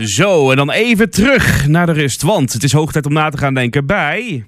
Zo, en dan even terug naar de rust, want het is hoog tijd om na te gaan denken bij...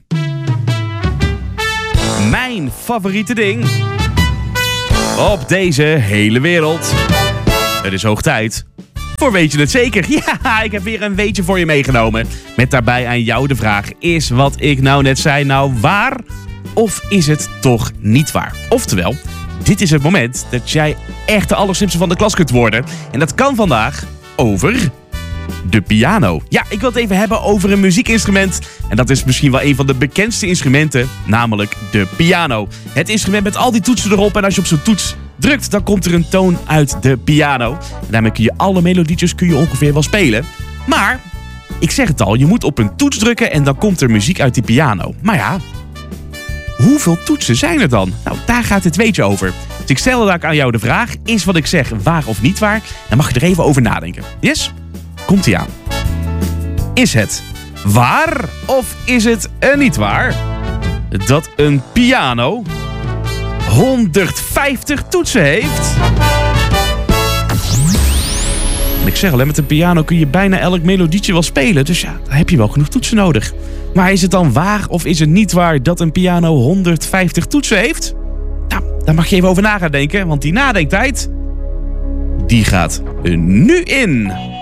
mijn favoriete ding op deze hele wereld. Het is hoog tijd voor Weet je het zeker? Ja, ik heb weer een weetje voor je meegenomen. Met daarbij aan jou de vraag, is wat ik nou net zei nou waar? Of is het toch niet waar? Oftewel, dit is het moment dat jij echt de allerslimste van de klas kunt worden. En dat kan vandaag over de piano. Ja, ik wil het even hebben over een muziekinstrument. En dat is misschien wel een van de bekendste instrumenten, namelijk de piano. Het instrument met al die toetsen erop. En als je op zo'n toets drukt, dan komt er een toon uit de piano. En daarmee kun je alle melodietjes ongeveer wel spelen. Maar, ik zeg het al, je moet op een toets drukken en dan komt er muziek uit die piano. Maar ja, hoeveel toetsen zijn er dan? Nou, daar gaat het weetje over. Dus ik stel dan aan jou de vraag, is wat ik zeg waar of niet waar? Dan mag je er even over nadenken. Yes? Komt-ie aan. Is het waar of is het niet waar dat een piano 150 toetsen heeft? En ik zeg al, met een piano kun je bijna elk melodietje wel spelen. Dus ja, dan heb je wel genoeg toetsen nodig. Maar is het dan waar of is het niet waar dat een piano 150 toetsen heeft? Nou, daar mag je even over na gaan denken, want die nadenktijd, die gaat nu in.